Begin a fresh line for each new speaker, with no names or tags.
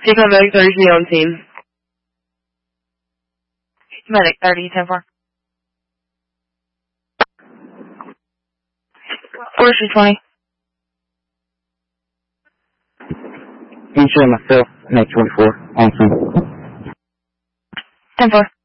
Take on medic 30 to be on scene.
Medic 30, 10-4. Forestry 20.
Insurance myself, Medic 24, on scene.
10-4.